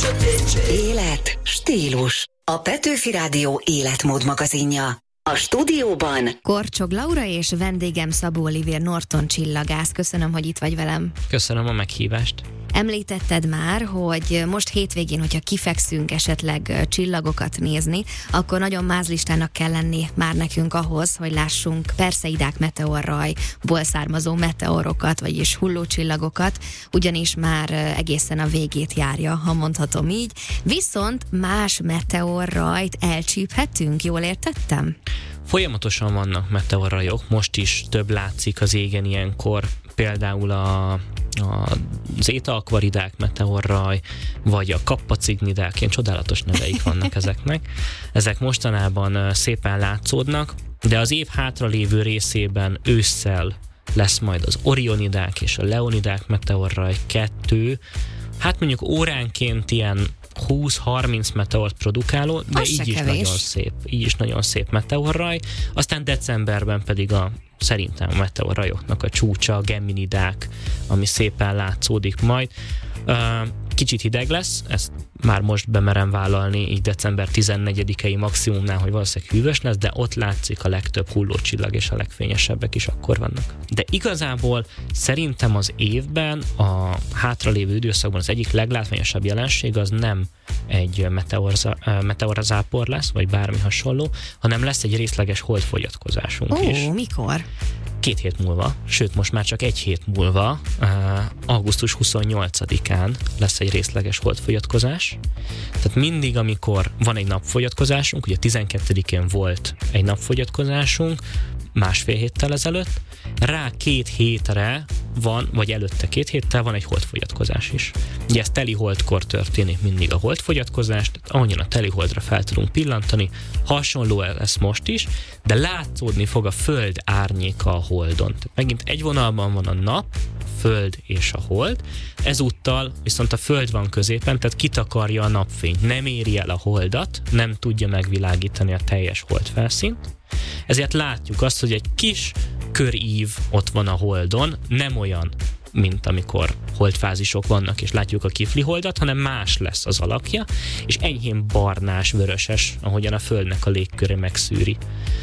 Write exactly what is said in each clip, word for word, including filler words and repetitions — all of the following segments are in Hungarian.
Élet, stílus. A Petőfi Rádió életmód magazinja. A stúdióban Korcsog Laura és vendégem Szabó Olivér Norton csillagász. Köszönöm, hogy itt vagy velem. Köszönöm a meghívást. Említetted már, hogy most hétvégén, hogyha kifekszünk esetleg csillagokat nézni, akkor nagyon mázlistának kell lenni már nekünk ahhoz, hogy lássunk Perseidák meteorrajból származó meteorokat, vagyis hullócsillagokat, ugyanis már egészen a végét járja, ha mondhatom így. Viszont más meteorrajt elcsíphetünk, jól értettem? Folyamatosan vannak meteorrajok, most is több látszik az égen ilyenkor, például a, a, az Zeta-akvaridák meteorraj, vagy a Kappa-cignidák, ilyen csodálatos neveik vannak ezeknek. Ezek mostanában szépen látszódnak, de az év hátralévő részében ősszel lesz majd az Orionidák és a Leonidák meteorraj kettő, hát mondjuk óránként ilyen húsz-harminc meteort produkáló, de az így is kevés. nagyon szép, így is nagyon szép meteorraj. Aztán decemberben pedig a szerintem a meteorrajoknak a csúcsa, a Geminidák, ami szépen látszódik majd. Kicsit hideg lesz, ezt már most bemerem vállalni, így december tizennegyedikei maximumnál, hogy valószínűleg hűvös lesz, de ott látszik a legtöbb hullócsillag, és a legfényesebbek is akkor vannak. De igazából szerintem az évben, a hátralévő időszakban az egyik leglátványosabb jelenség az nem egy meteorza, meteorzápor lesz, vagy bármi hasonló, hanem lesz egy részleges holdfogyatkozásunk Ó, is. mikor? Két hét múlva, sőt most már csak egy hét múlva, uh, augusztus huszonnyolcadikán lesz egy részleges holdfogyatkozás. Tehát mindig, amikor van egy napfogyatkozásunk, ugye tizenkettedikén volt egy napfogyatkozásunk, másfél héttel ezelőtt, rá két hétre van, vagy előtte két héttel van egy holdfogyatkozás is. Ugye ez teli holdkor történik mindig a holdfogyatkozás, tehát ahogyan a teli holdra fel tudunk pillantani, hasonló lesz most is, de látszódni fog a föld árnyéka a holdon. Tehát megint egy vonalban van a nap, a föld és a hold, ezúttal viszont a föld van középen, tehát kitakarja a napfényt, nem éri el a holdat, nem tudja megvilágítani a teljes holdfelszínt. Ezért látjuk azt, hogy egy kis körív ott van a holdon, nem olyan, mint amikor holdfázisok vannak, és látjuk a kifli holdat, hanem más lesz az alakja, és enyhén barnás, vöröses, ahogyan a földnek a légköre megszűri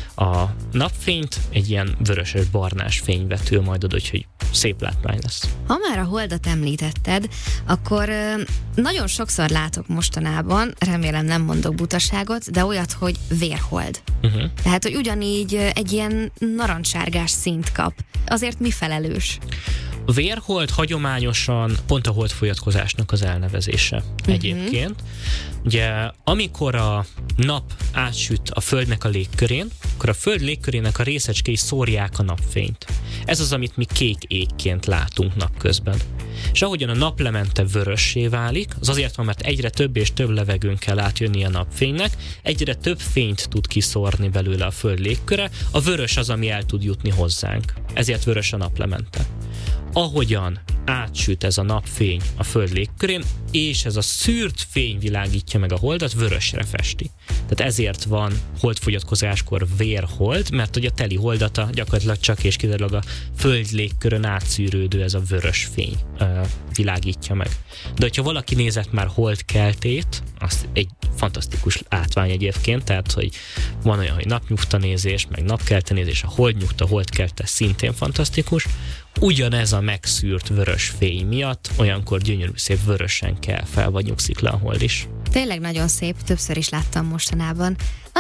a napfényt, egy ilyen vöröses-barnás fény vetül majd oda, hogy szép látvány lesz. Ha már a holdat említetted, akkor ö, nagyon sokszor látok mostanában, remélem nem mondok butaságot, de olyat, hogy vérhold. Uh-huh. Tehát, hogy ugyanígy egy ilyen narancssárgás színt kap. Azért mi felelős? A vérhold hagyományosan pont a holdfogyatkozásnak az elnevezése uh-huh. egyébként. Ugye amikor a nap átsüt a Földnek a légkörén, akkor a Föld légkörének a részecskéi szórják a napfényt. Ez az, amit mi kék égként látunk napközben. És ahogyan a naplemente vörössé válik, az azért van, mert egyre több és több levegőn kell átjönni a napfénynek, egyre több fényt tud kiszórni belőle a Föld légköre, a vörös az, ami el tud jutni hozzánk. Ezért vörös a naplemente. Ahogyan átsüt ez a napfény a Föld légkörén, és ez a szűrt fény világítja meg a holdat, vörösre festi. Tehát ezért van holdfogyatkozáskor vérhold, mert hogy a teli holdata gyakorlatilag csak és kizárólag a Föld légkörön átszűrődő ez a vörös fény uh, világítja meg. De hogyha valaki nézett már holdkeltét, az egy fantasztikus látvány egyébként, tehát hogy van olyan, hogy napnyugtanézés, meg napkeltenézés, a holdnyugta, holdkelte szintén fantasztikus. Ugyanez a megszűrt vörös fény miatt olyankor gyönyörű szép vörösen kell fel vagy nyugszik le a hold is. Tényleg nagyon szép, többször is láttam mostanában.